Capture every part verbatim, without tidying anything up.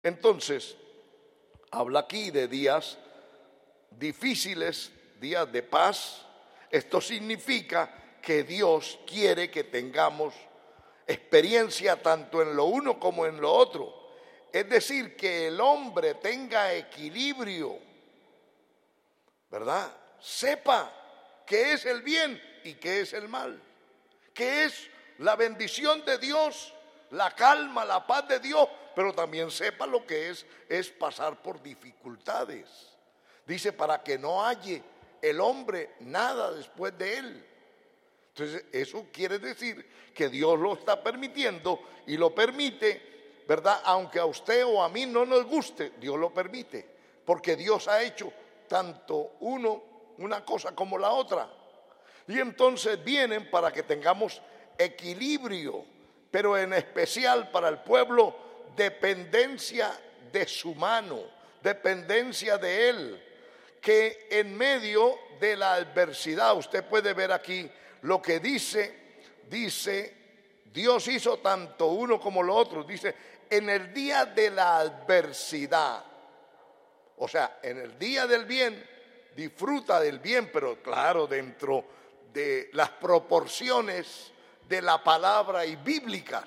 Entonces, habla aquí de días difíciles, días de paz. Esto significa que Dios quiere que tengamos experiencia tanto en lo uno como en lo otro. Es decir, que el hombre tenga equilibrio, ¿verdad? Sepa qué es el bien y qué es el mal, qué es la bendición de Dios, la calma, la paz de Dios, pero también sepa lo que es, es pasar por dificultades. Dice, para que no halle el hombre nada después de él. Entonces, eso quiere decir que Dios lo está permitiendo y lo permite, ¿verdad? Aunque a usted o a mí no nos guste, Dios lo permite, porque Dios ha hecho tanto uno, una cosa como la otra. Y entonces vienen para que tengamos equilibrio, pero en especial para el pueblo, dependencia de su mano, dependencia de Él, que en medio de la adversidad, usted puede ver aquí lo que dice, dice, Dios hizo tanto uno como lo otro, dice, en el día de la adversidad, o sea, en el día del bien, disfruta del bien, pero claro, dentro de las proporciones de la palabra y bíblicas,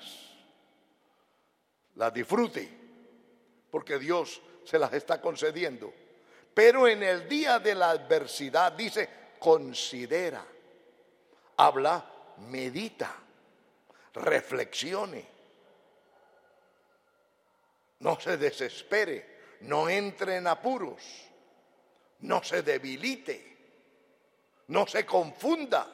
las disfrute, porque Dios se las está concediendo. Pero en el día de la adversidad, dice, considera, habla, medita, reflexione, no se desespere, no entre en apuros, no se debilite, no se confunda,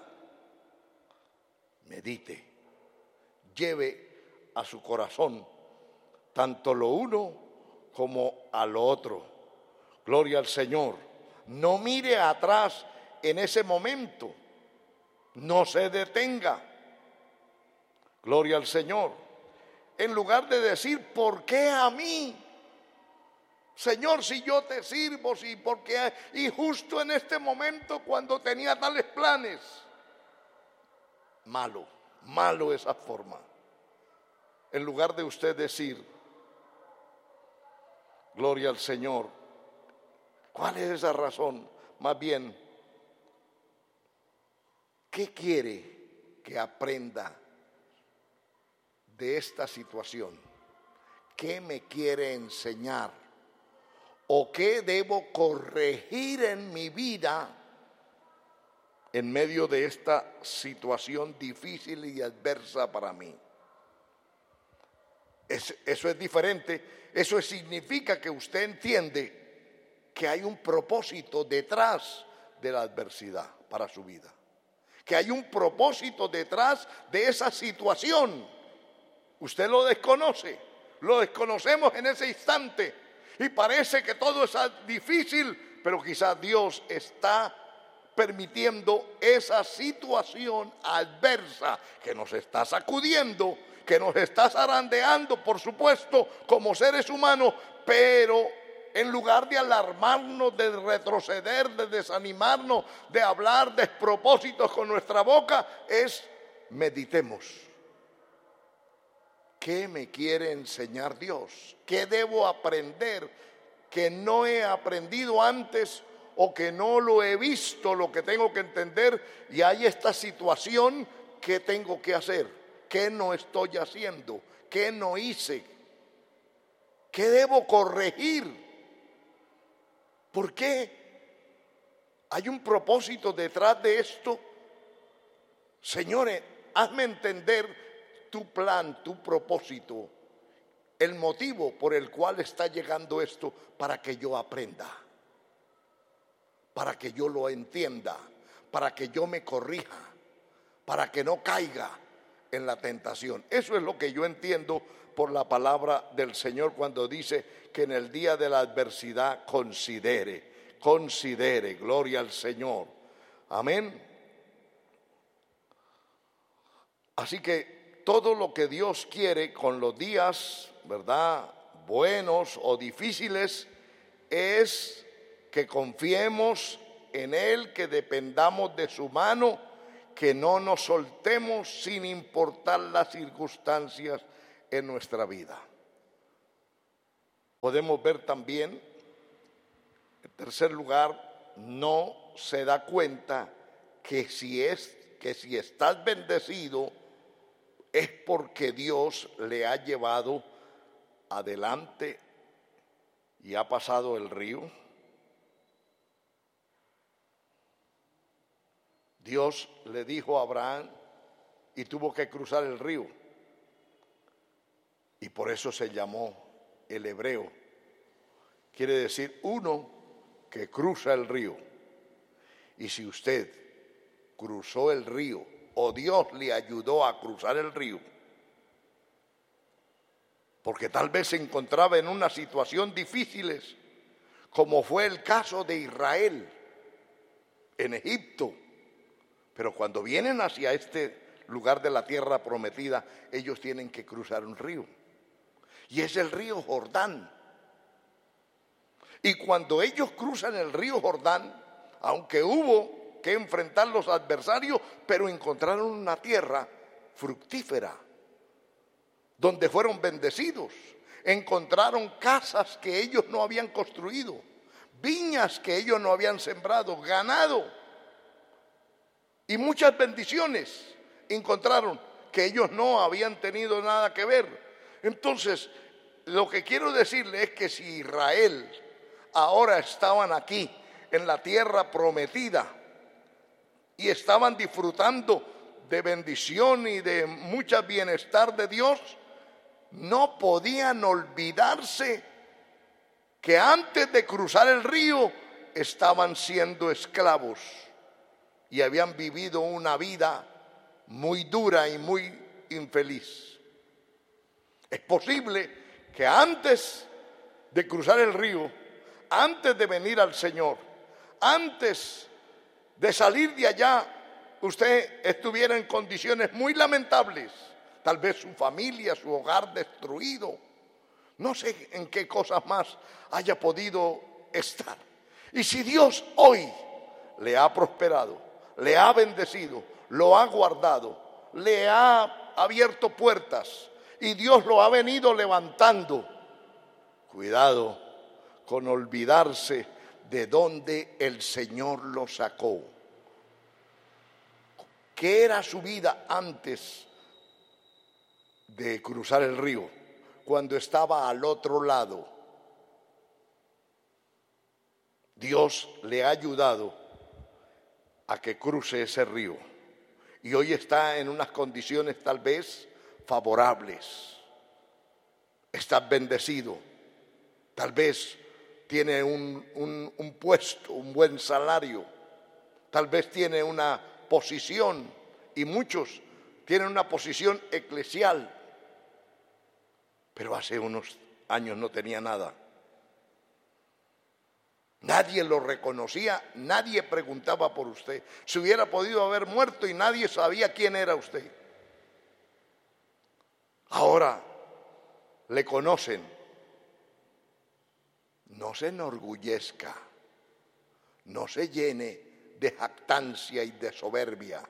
medite, lleve a su corazón tanto lo uno como a lo otro. Gloria al Señor. No mire atrás en ese momento, no se detenga. Gloria al Señor. En lugar de decir, ¿por qué a mí? Señor, si yo te sirvo, si porque y justo en este momento cuando tenía tales planes. Malo, malo esa forma. En lugar de usted decir, gloria al Señor, ¿cuál es esa razón? Más bien, ¿qué quiere que aprenda de esta situación? ¿Qué me quiere enseñar? ¿O qué debo corregir en mi vida en medio de esta situación difícil y adversa para mí? Es, eso es diferente. Eso significa que usted entiende que hay un propósito detrás de la adversidad para su vida. Que hay un propósito detrás de esa situación. Usted lo desconoce, lo desconocemos en ese instante y parece que todo es difícil, pero quizás Dios está permitiendo esa situación adversa que nos está sacudiendo, que nos está zarandeando, por supuesto, como seres humanos, pero en lugar de alarmarnos, de retroceder, de desanimarnos, de hablar despropósitos con nuestra boca, es meditemos. ¿Qué me quiere enseñar Dios? ¿Qué debo aprender que no he aprendido antes o que no lo he visto, lo que tengo que entender? Y hay esta situación, ¿qué tengo que hacer? ¿Qué no estoy haciendo? ¿Qué no hice? ¿Qué debo corregir? ¿Por qué? ¿Hay un propósito detrás de esto? Señores, hazme entender tu plan, tu propósito, el motivo por el cual está llegando esto, para que yo aprenda, para que yo lo entienda, para que yo me corrija, para que no caiga en la tentación. Eso es lo que yo entiendo por la palabra del Señor cuando dice que en el día de la adversidad considere, considere, gloria al Señor. Amén. Así que todo lo que Dios quiere con los días, ¿verdad?, buenos o difíciles, es que confiemos en Él, que dependamos de su mano, que no nos soltemos sin importar las circunstancias en nuestra vida. Podemos ver también, en tercer lugar, no se da cuenta que si es que si estás bendecido es porque Dios le ha llevado adelante y ha pasado el río. Dios le dijo a Abraham y tuvo que cruzar el río. Y por eso se llamó el hebreo. Quiere decir uno que cruza el río. Y si usted cruzó el río o Dios le ayudó a cruzar el río, porque tal vez se encontraba en una situación difícil, como fue el caso de Israel en Egipto, pero cuando vienen hacia este lugar de la tierra prometida, ellos tienen que cruzar un río, y es el río Jordán. Y cuando ellos cruzan el río Jordán, aunque hubo que enfrentar los adversarios, pero encontraron una tierra fructífera, donde fueron bendecidos. Encontraron casas que ellos no habían construido, viñas que ellos no habían sembrado, ganado y muchas bendiciones encontraron que ellos no habían tenido nada que ver. Entonces, lo que quiero decirle es que si Israel ahora estaban aquí en la tierra prometida y estaban disfrutando de bendición y de mucho bienestar de Dios, no podían olvidarse que antes de cruzar el río estaban siendo esclavos y habían vivido una vida muy dura y muy infeliz. Es posible que antes de cruzar el río, antes de venir al Señor, antes de salir de allá, usted estuviera en condiciones muy lamentables. Tal vez su familia, su hogar destruido. No sé en qué cosas más haya podido estar. Y si Dios hoy le ha prosperado, le ha bendecido, lo ha guardado, le ha abierto puertas y Dios lo ha venido levantando, cuidado con olvidarse de dónde el Señor lo sacó. ¿Qué era su vida antes de cruzar el río? Cuando estaba al otro lado, Dios le ha ayudado a que cruce ese río y hoy está en unas condiciones tal vez favorables. Estás bendecido, tal vez tiene un, un, un puesto, un buen salario, tal vez tiene una posición y muchos tienen una posición eclesial, pero hace unos años no tenía nada. Nadie lo reconocía, nadie preguntaba por usted. Se hubiera podido haber muerto y nadie sabía quién era usted. Ahora le conocen. No se enorgullezca, no se llene de jactancia y de soberbia,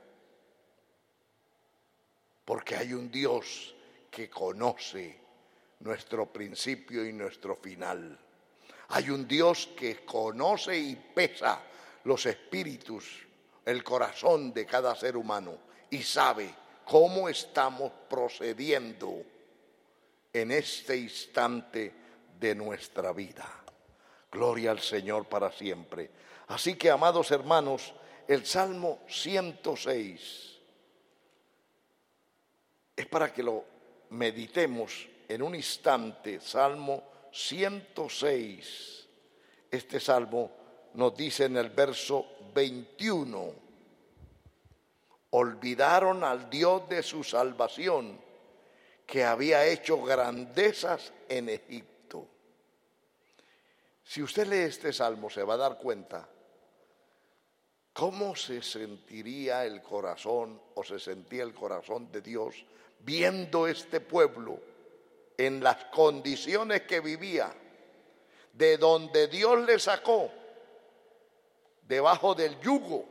porque hay un Dios que conoce nuestro principio y nuestro final. Hay un Dios que conoce y pesa los espíritus, el corazón de cada ser humano y sabe cómo estamos procediendo en este instante de nuestra vida. Gloria al Señor para siempre. Así que, amados hermanos, el Salmo ciento seis es para que lo meditemos en un instante. Salmo ciento seis. Este salmo nos dice en el verso veintiuno: olvidaron al Dios de su salvación, que había hecho grandezas en Egipto. Si usted lee este salmo, se va a dar cuenta cómo se sentiría el corazón o se sentía el corazón de Dios viendo este pueblo en las condiciones que vivía, de donde Dios le sacó, debajo del yugo,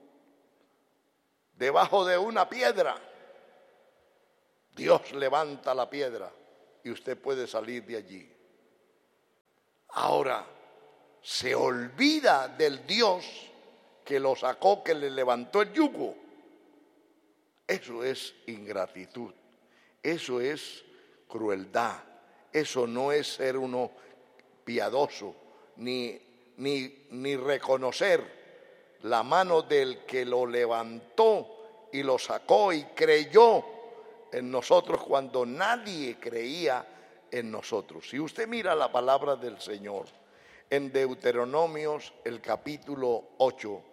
debajo de una piedra. Dios levanta la piedra y usted puede salir de allí. Ahora, se olvida del Dios que lo sacó, que le levantó el yugo. Eso es ingratitud, eso es crueldad, eso no es ser uno piadoso, ni, ni, ni reconocer la mano del que lo levantó y lo sacó y creyó en nosotros cuando nadie creía en nosotros. Si usted mira la palabra del Señor en Deuteronomios, el capítulo ocho,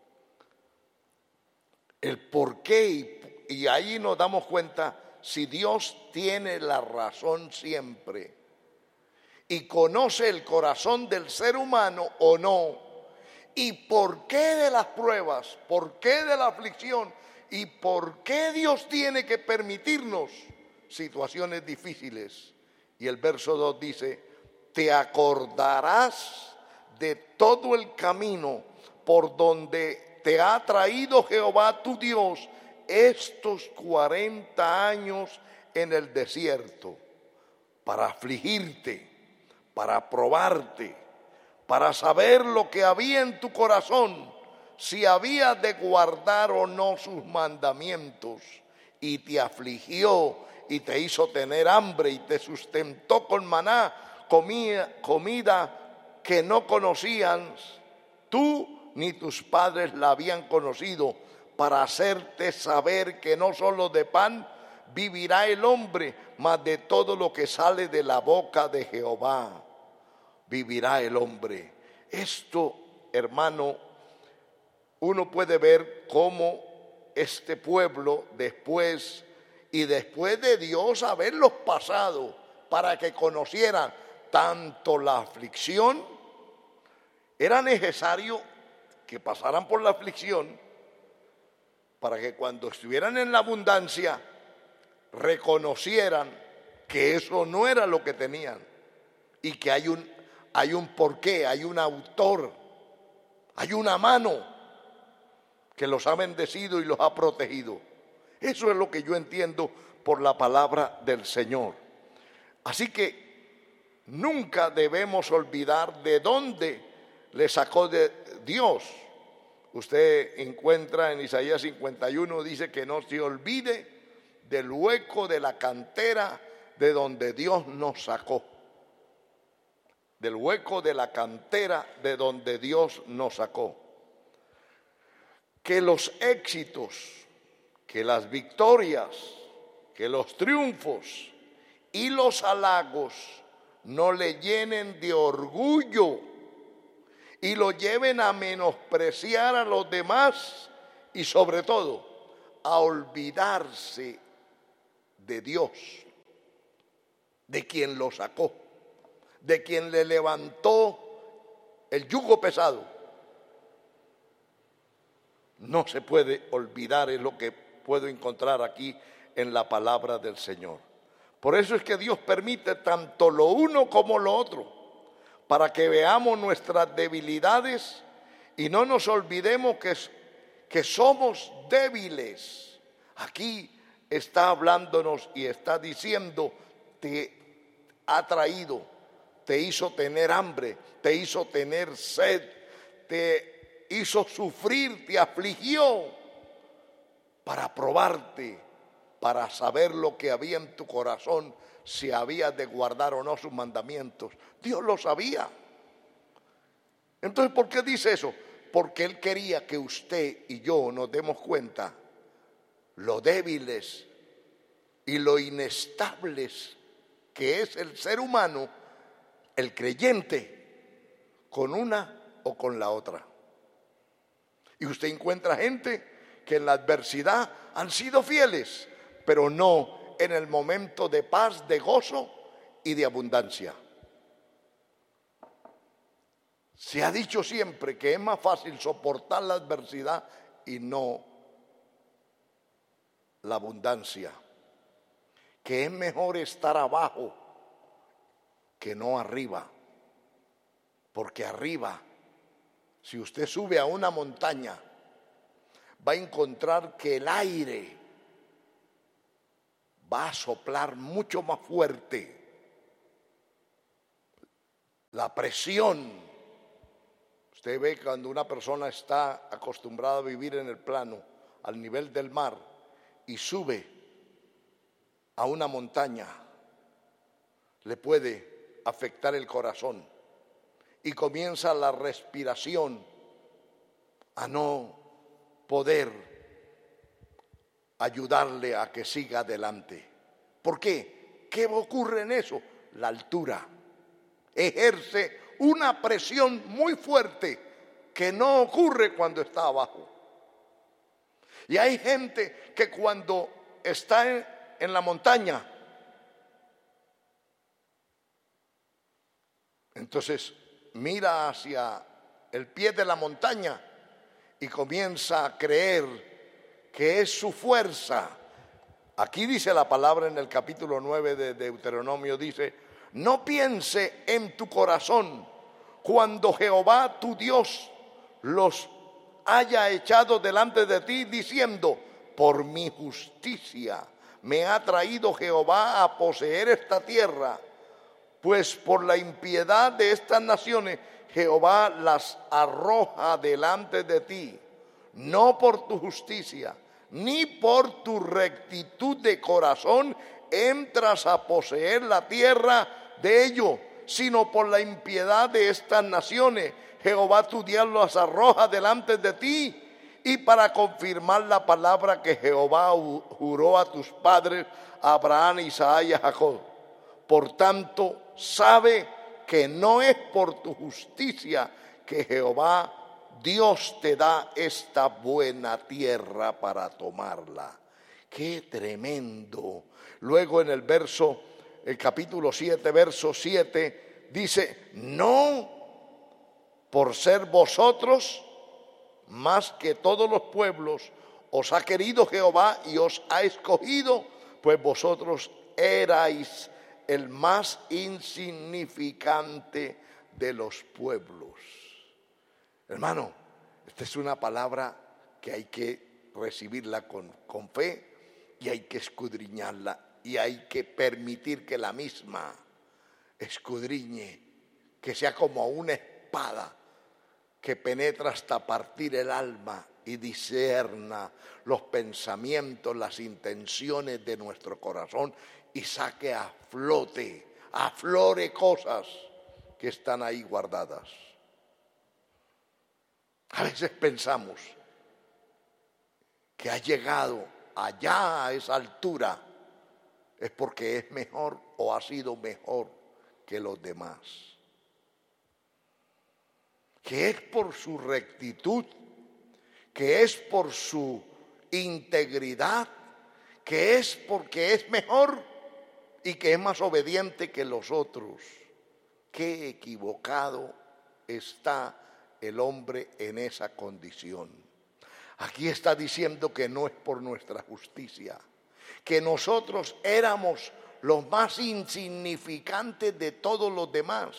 el por qué, y, y ahí nos damos cuenta si Dios tiene la razón siempre y conoce el corazón del ser humano o no, y por qué de las pruebas, por qué de la aflicción, y por qué Dios tiene que permitirnos situaciones difíciles. Y el verso dos dice: te acordarás de todo el camino por donde te ha traído Jehová tu Dios estos cuarenta años en el desierto, para afligirte, para probarte, para saber lo que había en tu corazón, si habías de guardar o no sus mandamientos. Y te afligió y te hizo tener hambre y te sustentó con maná, comida, comida que no conocías tú ni tus padres la habían conocido, para hacerte saber que no solo de pan vivirá el hombre, mas de todo lo que sale de la boca de Jehová vivirá el hombre. Esto, hermano, uno puede ver cómo este pueblo después, y después de Dios haberlos pasado para que conocieran tanto la aflicción, era necesario que pasaran por la aflicción para que cuando estuvieran en la abundancia reconocieran que eso no era lo que tenían y que hay un, hay un porqué, hay un autor, hay una mano que los ha bendecido y los ha protegido. Eso es lo que yo entiendo por la palabra del Señor. Así que nunca debemos olvidar de dónde le sacó de Dios. Usted encuentra en Isaías cincuenta y uno, dice que no se olvide del hueco de la cantera de donde Dios nos sacó. Del hueco de la cantera de donde Dios nos sacó. Que los éxitos, que las victorias, que los triunfos y los halagos no le llenen de orgullo y lo lleven a menospreciar a los demás y sobre todo a olvidarse de Dios, de quien lo sacó, de quien le levantó el yugo pesado. No se puede olvidar, es lo que puedo encontrar aquí en la palabra del Señor. Por eso es que Dios permite tanto lo uno como lo otro, para que veamos nuestras debilidades y no nos olvidemos que, que somos débiles. Aquí está hablándonos y está diciendo: te ha traído, te hizo tener hambre, te hizo tener sed, te hizo sufrir, te afligió para probarte, para saber lo que había en tu corazón, si habías de guardar o no sus mandamientos. Dios lo sabía. Entonces, ¿por qué dice eso? Porque Él quería que usted y yo nos demos cuenta lo débiles y lo inestables que es el ser humano, el creyente, con una o con la otra. Y usted encuentra gente que en la adversidad han sido fieles, pero no en el momento de paz, de gozo y de abundancia. Se ha dicho siempre que es más fácil soportar la adversidad y no la abundancia, que es mejor estar abajo que no arriba, porque arriba, si usted sube a una montaña, va a encontrar que el aire va a soplar mucho más fuerte. la presión. Usted ve cuando una persona está acostumbrada a vivir en el plano, al nivel del mar, y sube a una montaña, le puede afectar el corazón y comienza la respiración a no poder ayudarle a que siga adelante. ¿Por qué? ¿Qué ocurre en eso? La altura ejerce una presión muy fuerte que no ocurre cuando está abajo. Y hay gente que cuando está en, en la montaña, entonces mira hacia el pie de la montaña y comienza a creer que es su fuerza. Aquí dice la palabra en el capítulo nueve de Deuteronomio, dice: no piense en tu corazón cuando Jehová tu Dios los haya echado delante de ti, diciendo: por mi justicia me ha traído Jehová a poseer esta tierra, pues por la impiedad de estas naciones Jehová las arroja delante de ti, no por tu justicia, ni por tu rectitud de corazón entras a poseer la tierra de ellos, sino por la impiedad de estas naciones Jehová tu Dios las arroja delante de ti, y para confirmar la palabra que Jehová juró a tus padres, a Abraham, Isaac y a Jacob. Por tanto, sabe que no es por tu justicia que Jehová Dios te da esta buena tierra para tomarla. ¡Qué tremendo! Luego en el verso, el capítulo siete, verso siete, dice: no por ser vosotros más que todos los pueblos os ha querido Jehová y os ha escogido, pues vosotros erais el más insignificante de los pueblos. Hermano, esta es una palabra que hay que recibirla con, con fe, y hay que escudriñarla, y hay que permitir que la misma escudriñe, que sea como una espada que penetra hasta partir el alma y discerna los pensamientos, las intenciones de nuestro corazón, y saque a flote, aflore cosas que están ahí guardadas. A veces pensamos que ha llegado allá a esa altura es porque es mejor o ha sido mejor que los demás, que es por su rectitud, que es por su integridad, que es porque es mejor y que es más obediente que los otros. Qué equivocado está el hombre en esa condición. Aquí está diciendo que no es por nuestra justicia, que nosotros éramos los más insignificantes de todos los demás,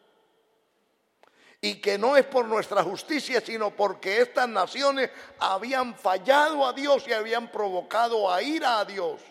y que no es por nuestra justicia, sino porque estas naciones habían fallado a Dios y habían provocado a ira a Dios.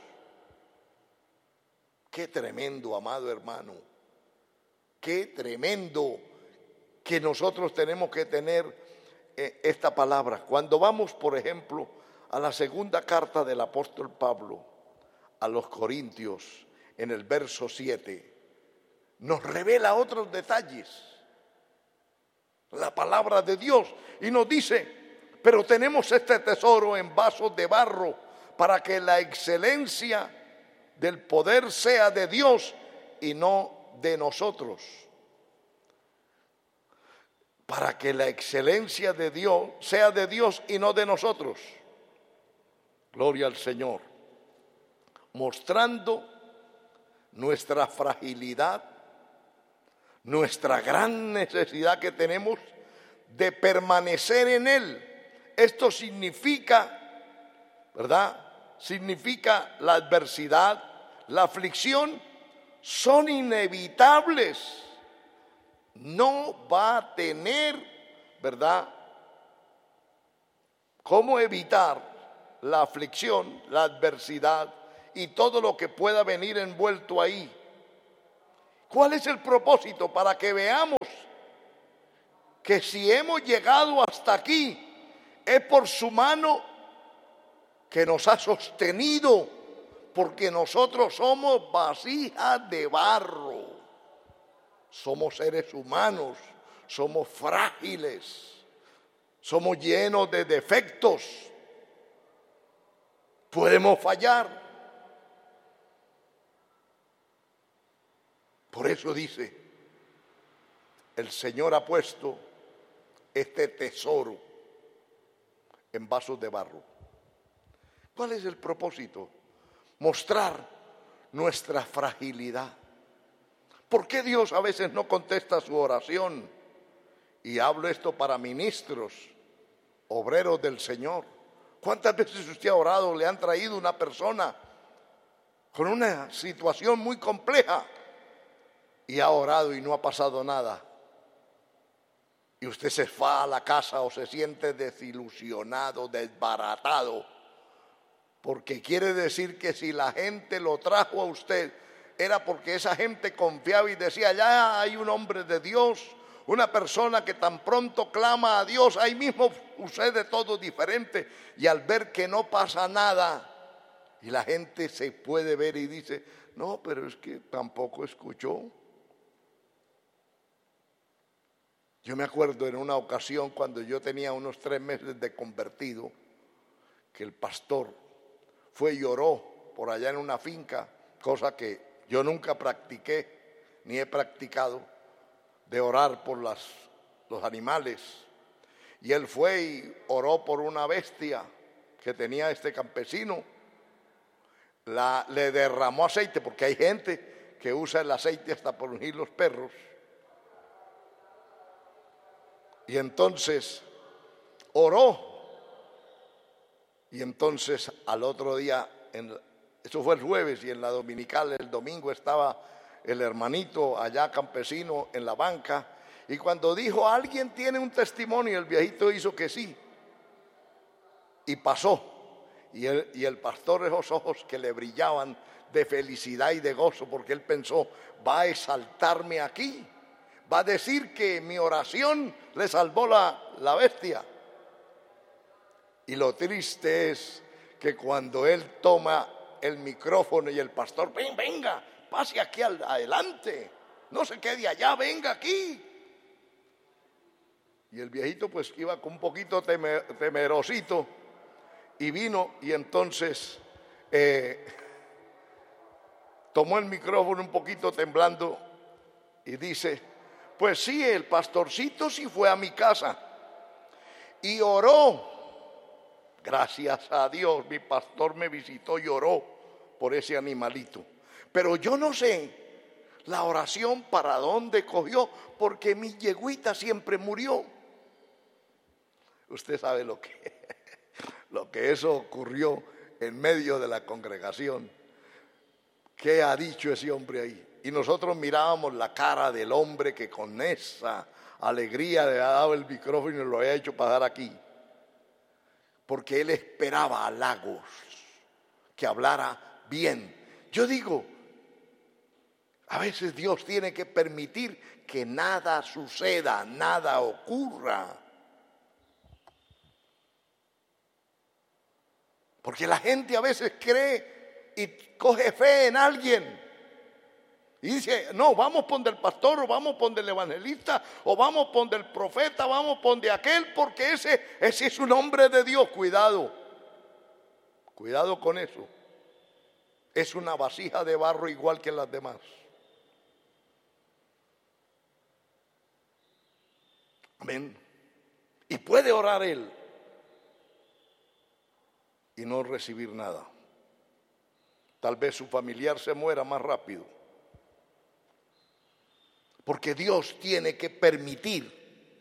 Qué tremendo, amado hermano, qué tremendo que nosotros tenemos que tener eh, esta palabra. Cuando vamos, por ejemplo, a la segunda carta del apóstol Pablo a los Corintios, en el verso siete, nos revela otros detalles, la palabra de Dios, y nos dice: pero tenemos este tesoro en vasos de barro, para que la excelencia del poder sea de Dios y no de nosotros. Para que la excelencia de Dios sea de Dios y no de nosotros. Gloria al Señor. Mostrando nuestra fragilidad, nuestra gran necesidad que tenemos de permanecer en Él. Esto significa, ¿verdad? Significa la adversidad, la aflicción, son inevitables. No va a tener, ¿verdad?, cómo evitar la aflicción, la adversidad y todo lo que pueda venir envuelto ahí. ¿Cuál es el propósito? Para que veamos que si hemos llegado hasta aquí es por su mano que nos ha sostenido, porque nosotros somos vasijas de barro, somos seres humanos, somos frágiles, somos llenos de defectos, podemos fallar. Por eso dice, el Señor ha puesto este tesoro en vasos de barro. ¿Cuál es el propósito? Mostrar nuestra fragilidad. ¿Por qué Dios a veces no contesta su oración? Y hablo esto para ministros, obreros del Señor. ¿Cuántas veces usted ha orado, le han traído una persona con una situación muy compleja y ha orado y no ha pasado nada? Y usted se va a la casa o se siente desilusionado, desbaratado, porque quiere decir que si la gente lo trajo a usted, era porque esa gente confiaba y decía, ya hay un hombre de Dios, una persona que tan pronto clama a Dios, ahí mismo sucede todo diferente. Y al ver que no pasa nada, y la gente se puede ver y dice, no, pero es que tampoco escuchó. Yo me acuerdo en una ocasión cuando yo tenía unos tres meses de convertido, que el pastor fue y oró por allá en una finca, cosa que yo nunca practiqué, ni he practicado, de orar por las, los animales. Y él fue y oró por una bestia que tenía este campesino. La, le derramó aceite, porque hay gente que usa el aceite hasta por ungir los perros. Y entonces oró. Y entonces al otro día, en, eso fue el jueves, y en la dominical el domingo estaba el hermanito allá campesino en la banca. Y cuando dijo, ¿alguien tiene un testimonio? El viejito hizo que sí. Y pasó. Y el, y el pastor, esos ojos que le brillaban de felicidad y de gozo, porque él pensó, va a exaltarme aquí, va a decir que mi oración le salvó la, la bestia. Y lo triste es que cuando él toma el micrófono y el pastor, ven, venga, pase aquí al, adelante, no se quede allá, venga aquí. Y el viejito pues iba con un poquito temer, temerosito, y vino y entonces eh, tomó el micrófono un poquito temblando y dice, pues sí, el pastorcito sí fue a mi casa y oró. Gracias a Dios, mi pastor me visitó y oró por ese animalito. Pero yo no sé la oración para dónde cogió, porque mi yegüita siempre murió. Usted sabe lo que, lo que eso ocurrió en medio de la congregación. ¿Qué ha dicho ese hombre ahí? Y nosotros mirábamos la cara del hombre que con esa alegría le ha dado el micrófono y lo había hecho para dar aquí. Porque él esperaba halagos, que hablara bien. Yo digo, a veces Dios tiene que permitir que nada suceda, nada ocurra. Porque la gente a veces cree y coge fe en alguien. Y dice, no, vamos por del pastor, o vamos por del evangelista, o vamos por del profeta, vamos por de aquel, porque ese, ese es un hombre de Dios. Cuidado, cuidado con eso. Es una vasija de barro igual que las demás. Amén. Y puede orar él y no recibir nada. Tal vez su familiar se muera más rápido. Porque Dios tiene que permitir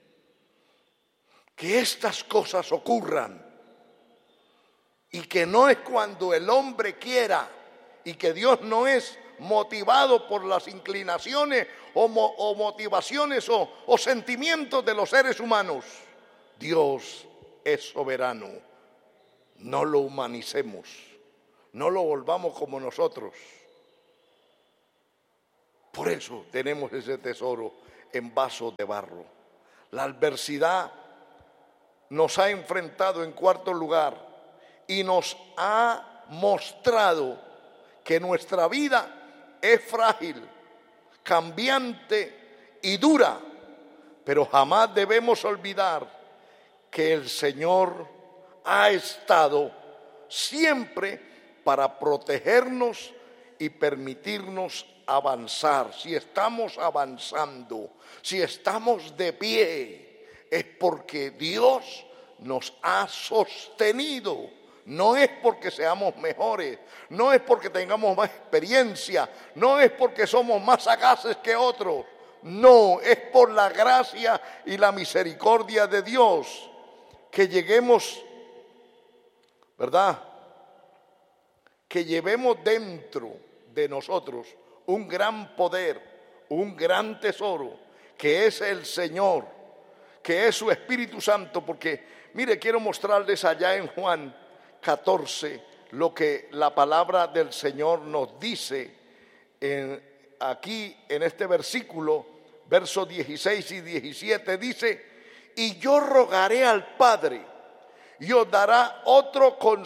que estas cosas ocurran. Y que no es cuando el hombre quiera, y que Dios no es motivado por las inclinaciones o, mo, o motivaciones o, o sentimientos de los seres humanos. Dios es soberano. No lo humanicemos, no lo volvamos como nosotros. Por eso tenemos ese tesoro en vasos de barro. La adversidad nos ha enfrentado en cuarto lugar y nos ha mostrado que nuestra vida es frágil, cambiante y dura, pero jamás debemos olvidar que el Señor ha estado siempre para protegernos y permitirnos avanzar. Si estamos avanzando, si estamos de pie, es porque Dios nos ha sostenido. No es porque seamos mejores, no es porque tengamos más experiencia, no es porque somos más sagaces que otros. No, es por la gracia y la misericordia de Dios que lleguemos, ¿verdad? Que llevemos dentro de nosotros un gran poder, un gran tesoro, que es el Señor, que es su Espíritu Santo, porque, mire, quiero mostrarles allá en Juan catorce lo que la palabra del Señor nos dice en, aquí en este versículo, versos dieciséis y diecisiete, dice: y yo rogaré al Padre y os dará otro consolador